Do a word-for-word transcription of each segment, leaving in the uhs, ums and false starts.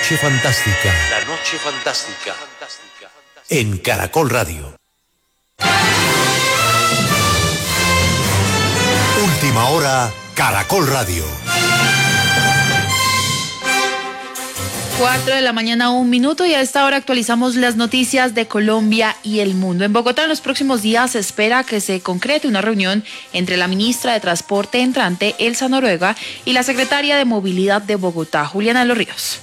noche fantástica. La noche fantástica. En Caracol Radio. Última hora, Caracol Radio. Cuatro de la mañana, un minuto, y a esta hora actualizamos las noticias de Colombia y el mundo. En Bogotá, en los próximos días se espera que se concrete una reunión entre la ministra de Transporte entrante, Elsa Noruega, y la secretaria de Movilidad de Bogotá, Juliana de los Ríos.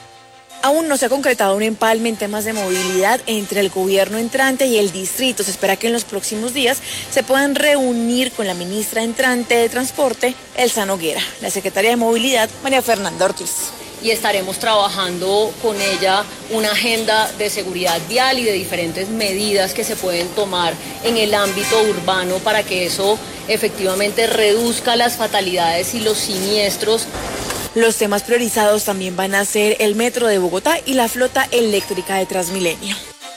Aún no se ha concretado un empalme en temas de movilidad entre el gobierno entrante y el distrito. Se espera que en los próximos días se puedan reunir con la ministra entrante de Transporte, Elsa Noguera, la secretaria de Movilidad, María Fernanda Ortiz. Y estaremos trabajando con ella una agenda de seguridad vial y de diferentes medidas que se pueden tomar en el ámbito urbano para que eso efectivamente reduzca las fatalidades y los siniestros. Los temas priorizados también van a ser el metro de Bogotá y la flota eléctrica de Transmilenio.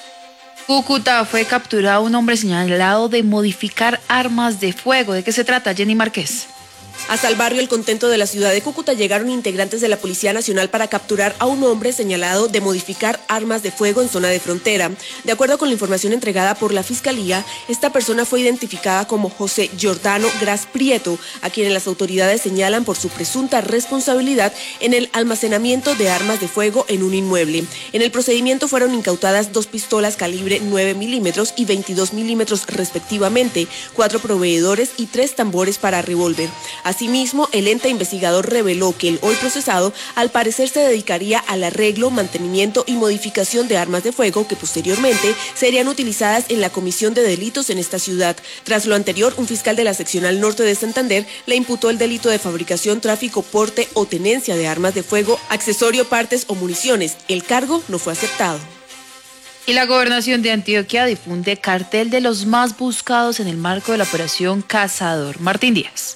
Cúcuta fue capturado un hombre señalado de modificar armas de fuego. ¿De qué se trata, Jenny Márquez? Hasta el barrio El Contento de la ciudad de Cúcuta llegaron integrantes de la Policía Nacional para capturar a un hombre señalado de modificar armas de fuego en zona de frontera. De acuerdo con la información entregada por la Fiscalía, esta persona fue identificada como José Giordano Gras Prieto, a quien las autoridades señalan por su presunta responsabilidad en el almacenamiento de armas de fuego en un inmueble. En el procedimiento fueron incautadas dos pistolas calibre nueve milímetros y veintidós milímetros respectivamente, cuatro proveedores y tres tambores para revólver. Asimismo, el ente investigador reveló que el hoy procesado al parecer se dedicaría al arreglo, mantenimiento y modificación de armas de fuego que posteriormente serían utilizadas en la comisión de delitos en esta ciudad. Tras lo anterior, un fiscal de la seccional norte de Santander le imputó el delito de fabricación, tráfico, porte o tenencia de armas de fuego, accesorio, partes o municiones. El cargo no fue aceptado. Y la Gobernación de Antioquia difunde cartel de los más buscados en el marco de la operación Cazador. Martín Díaz.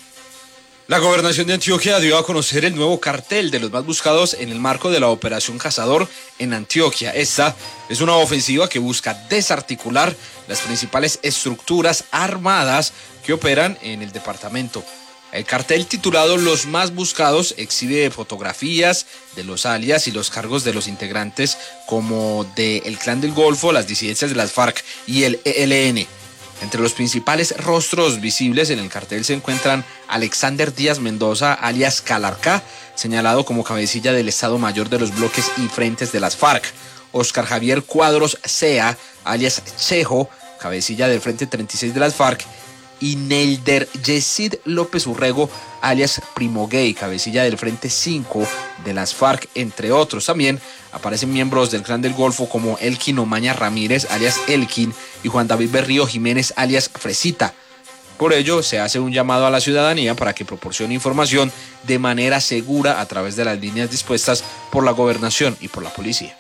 La Gobernación de Antioquia dio a conocer el nuevo cartel de los más buscados en el marco de la Operación Cazador en Antioquia. Esta es una ofensiva que busca desarticular las principales estructuras armadas que operan en el departamento. El cartel titulado Los Más Buscados exhibe fotografías de los alias y los cargos de los integrantes como de el Clan del Golfo, las disidencias de las FARC y el E L N. Entre los principales rostros visibles en el cartel se encuentran Alexander Díaz Mendoza, alias Calarcá, señalado como cabecilla del Estado Mayor de los bloques y frentes de las FARC. Oscar Javier Cuadros Sea, alias Chejo, cabecilla del Frente treinta y seis de las FARC. Y Nelder Yesid López Urrego, alias Primo Gay, cabecilla del Frente cinco de las FARC, entre otros. También aparecen miembros del Clan del Golfo como Elkin Omaña Ramírez, alias Elkin, y Juan David Berrío Jiménez, alias Fresita. Por ello, se hace un llamado a la ciudadanía para que proporcione información de manera segura a través de las líneas dispuestas por la Gobernación y por la Policía.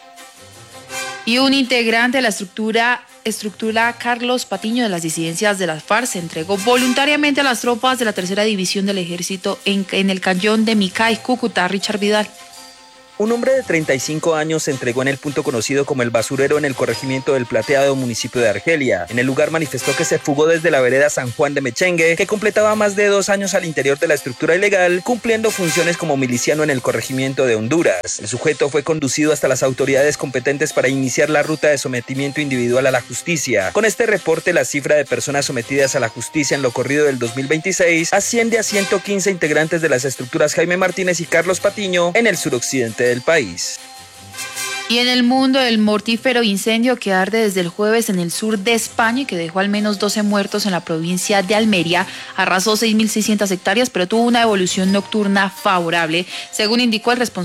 Y un integrante de la estructura, estructura Carlos Patiño de las disidencias de las FARC se entregó voluntariamente a las tropas de la tercera división del ejército en, en el cañón de Micay, Cúcuta. Richard Vidal. Un hombre de treinta y cinco años se entregó en el punto conocido como El Basurero en el corregimiento del Plateado, municipio de Argelia. En el lugar manifestó que se fugó desde la vereda San Juan de Mechengue, que completaba más de dos años al interior de la estructura ilegal, cumpliendo funciones como miliciano en el corregimiento de Honduras. El sujeto fue conducido hasta las autoridades competentes para iniciar la ruta de sometimiento individual a la justicia. Con este reporte, la cifra de personas sometidas a la justicia en lo corrido del dos mil veintiséis asciende a ciento quince integrantes de las estructuras Jaime Martínez y Carlos Patiño en el suroccidente del país. Y en el mundo, el mortífero incendio que arde desde el jueves en el sur de España y que dejó al menos doce muertos en la provincia de Almería arrasó seis mil seiscientas hectáreas, pero tuvo una evolución nocturna favorable, según indicó el responsable